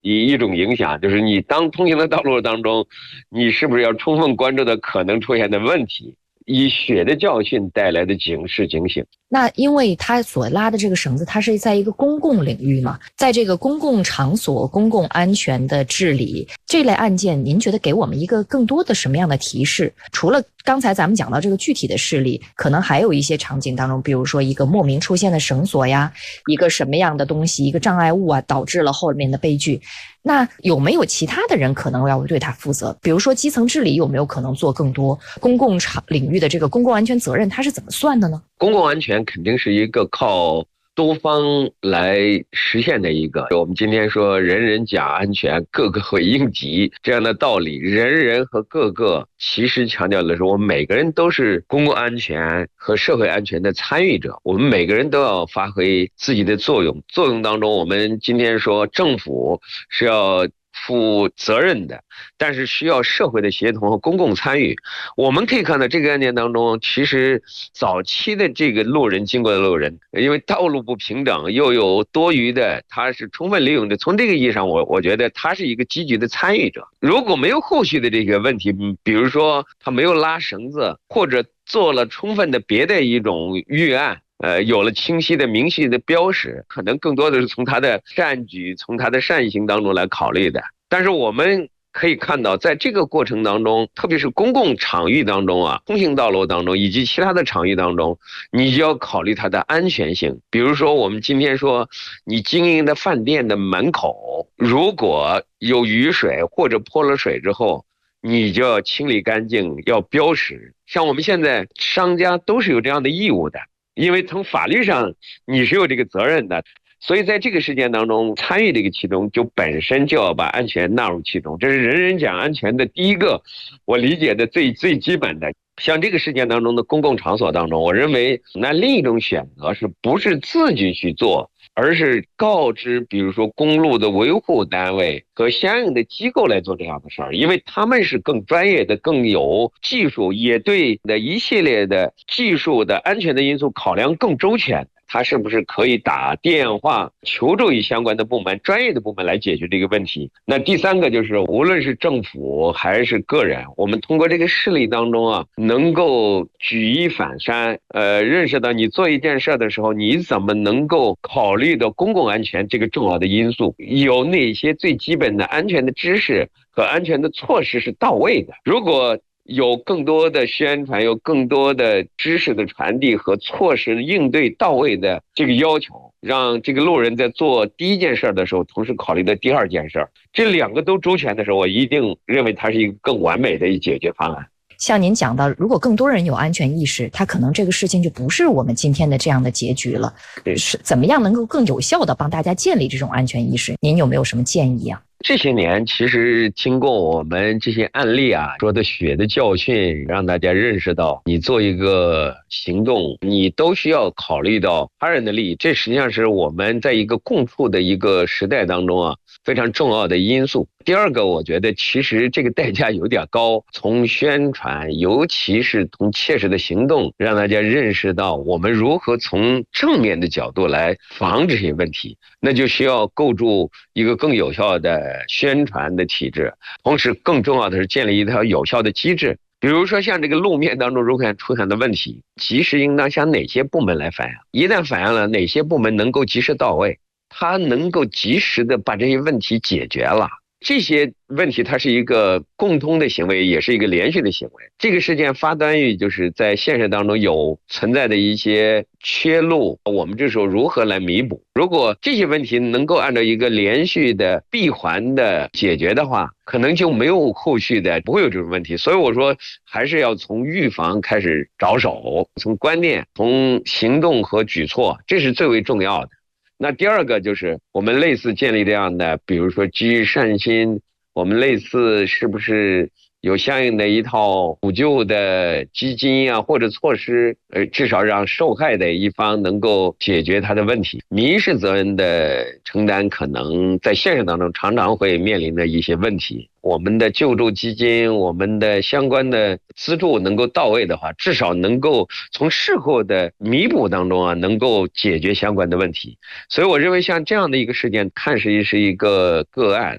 一种影响，就是你当通行的道路当中，你是不是要充分关注到可能出现的问题，以血的教训带来的警示警醒。 那因为他所拉的这个绳子，它是在一个公共领域嘛，在这个公共场所、公共安全的治理这类案件，您觉得给我们一个更多的什么样的提示？除了刚才咱们讲到这个具体的事例，可能还有一些场景当中，比如说一个莫名出现的绳索呀，一个什么样的东西，一个障碍物啊，导致了后面的悲剧。那有没有其他的人可能要对他负责？比如说基层治理有没有可能做更多？公共场领域的这个公共安全责任，它是怎么算的呢？ 公共安全肯定是一个靠多方来实现的一个，我们今天说人人讲安全，个个会应急这样的道理，人人和个个其实强调的是我们每个人都是公共安全和社会安全的参与者，我们每个人都要发挥自己的作用。作用当中，我们今天说政府是要负责任的，但是需要社会的协同和公共参与。我们可以看到这个案件当中，其实早期的这个路人经过的路人，因为道路不平整又有多余的，他是充分利用的。从这个意义上，我觉得他是一个积极的参与者。如果没有后续的这个问题，比如说他没有拉绳子，或者做了充分的别的一种预案，有了清晰的明晰的标识，可能更多的是从他的善举、从他的善行当中来考虑的。但是我们可以看到，在这个过程当中，特别是公共场域当中啊，通行道路当中以及其他的场域当中，你就要考虑它的安全性。比如说，我们今天说，你经营的饭店的门口，如果有雨水或者泼了水之后，你就要清理干净，要标识。像我们现在商家都是有这样的义务的。因为从法律上你是有这个责任的，所以在这个事件当中参与这个其中，就本身就要把安全纳入其中，这是人人讲安全的第一个我理解的最基本的。像这个事件当中的公共场所当中，我认为那另一种选择是不是自己去做，而是告知比如说公路的维护单位和相应的机构来做这样的事儿，因为他们是更专业的、更有技术，也对的一系列的技术的安全的因素考量更周全。他是不是可以打电话求助于相关的部门、专业的部门来解决这个问题？那第三个就是，无论是政府还是个人，我们通过这个事例当中啊，能够举一反三，认识到你做一件事的时候，你怎么能够考虑到公共安全这个重要的因素，有哪些最基本的安全的知识和安全的措施是到位的。如果有更多的宣传，有更多的知识的传递和措施应对到位的这个要求，让这个路人在做第一件事的时候，同时考虑到第二件事，这两个都周全的时候，我一定认为它是一个更完美的一解决方案。 像您讲到，如果更多人有安全意识，他可能这个事情就不是我们今天的这样的结局了。是怎么样能够更有效的帮大家建立这种安全意识？您有没有什么建议啊？ 这些年其实经过我们这些案例啊说的血的教训，让大家认识到你做一个行动，你都需要考虑到他人的利益，这实际上是我们在一个共处的一个时代当中啊非常重要的因素。第二个，我觉得其实这个代价有点高，从宣传，尤其是从切实的行动，让大家认识到我们如何从正面的角度来防止这些问题，那就需要构筑一个更有效的宣传的体制，同时更重要的是建立一条有效的机制。比如说像这个路面当中如果出现的问题，及时应当向哪些部门来反映，一旦反映了，哪些部门能够及时到位，它能够及时的把这些问题解决了。这些问题它是一个共通的行为，也是一个连续的行为。这个事件发端于就是在现实当中有存在的一些缺漏，我们这时候如何来弥补？如果这些问题能够按照一个连续的闭环的解决的话，可能就没有后续的，不会有这种问题。所以我说还是要从预防开始着手，从观念、从行动和举措，这是最为重要的。那第二个就是我们类似建立这样的，比如说基于善心，我们类似是不是有相应的一套补救的基金啊或者措施，至少让受害的一方能够解决他的问题。民事责任的承担可能在现实当中常常会面临的一些问题，我们的救助基金，我们的相关的资助能够到位的话，至少能够从事后的弥补当中啊，能够解决相关的问题。所以我认为像这样的一个事件，看似是一个个案，